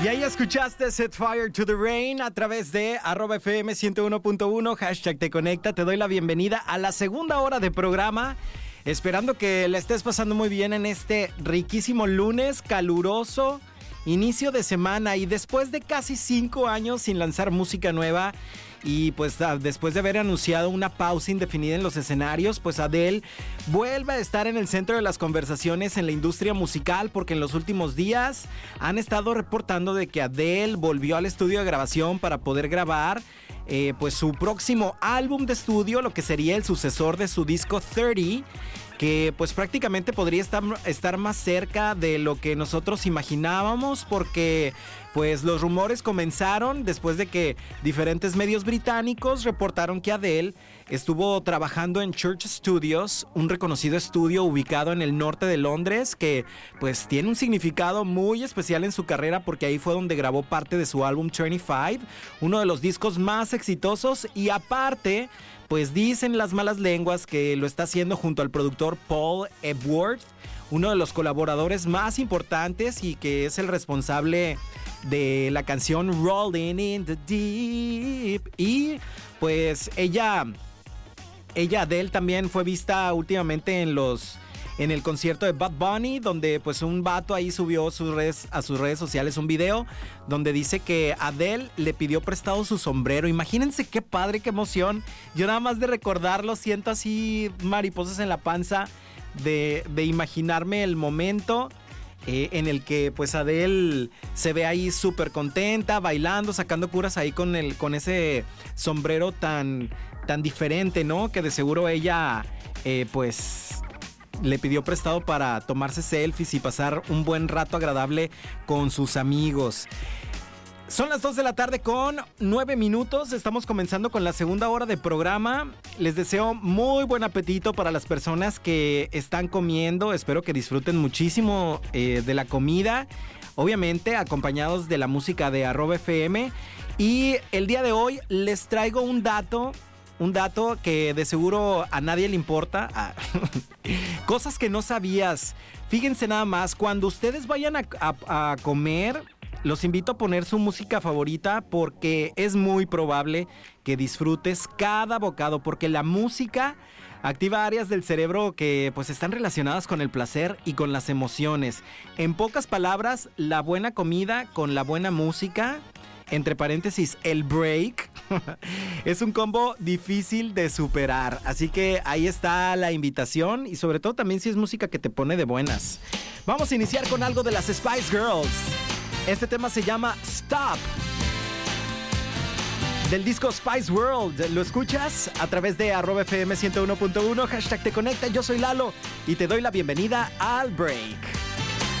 Y ahí escuchaste Set Fire to the Rain a través de @FM 101.1, hashtag Te Conecta. Te doy la bienvenida a la segunda hora de programa, esperando que la estés pasando muy bien en este riquísimo lunes caluroso, inicio de semana, y después de casi 5 años sin lanzar música nueva. Y pues después de haber anunciado una pausa indefinida en los escenarios, pues Adele vuelve a estar en el centro de las conversaciones en la industria musical, porque en los últimos días han estado reportando de que Adele volvió al estudio de grabación para poder grabar pues su próximo álbum de estudio, lo que sería el sucesor de su disco 30, que pues prácticamente podría estar más cerca de lo que nosotros imaginábamos, porque pues los rumores comenzaron después de que diferentes medios británicos reportaron que Adele estuvo trabajando en Church Studios, un reconocido estudio ubicado en el norte de Londres, que pues tiene un significado muy especial en su carrera, porque ahí fue donde grabó parte de su álbum 25, uno de los discos más exitosos, y aparte pues dicen las malas lenguas que lo está haciendo junto al productor Paul Epworth, uno de los colaboradores más importantes y que es el responsable de la canción Rolling in the Deep. Y pues ella Adele también fue vista últimamente en el concierto de Bad Bunny, donde pues un vato ahí subió a sus redes sociales un video donde dice que Adele le pidió prestado su sombrero. Imagínense qué padre, qué emoción. Yo nada más de recordarlo siento así mariposas en la panza de imaginarme el momento en el que pues Adele se ve ahí súper contenta, bailando, sacando curas ahí con ese sombrero tan diferente, ¿no? Que de seguro ella pues le pidió prestado para tomarse selfies y pasar un buen rato agradable con sus amigos. Son las 2 de la tarde con 9 minutos. Estamos comenzando con la segunda hora de programa. Les deseo muy buen apetito para las personas que están comiendo. Espero que disfruten muchísimo de la comida. Obviamente acompañados de la música de @FM. Y el día de hoy les traigo un dato que de seguro a nadie le importa. Cosas que no sabías. Fíjense nada más, cuando ustedes vayan a comer, los invito a poner su música favorita, porque es muy probable que disfrutes cada bocado, porque la música activa áreas del cerebro que pues están relacionadas con el placer y con las emociones. En pocas palabras, la buena comida con la buena música, entre paréntesis, el break, es un combo difícil de superar. Así que ahí está la invitación, y sobre todo también si es música que te pone de buenas. Vamos a iniciar con algo de las Spice Girls. Este tema se llama Stop, del disco Spice World. Lo escuchas a través de @FM 101.1, hashtag Te Conecta. Yo soy Lalo y te doy la bienvenida al break.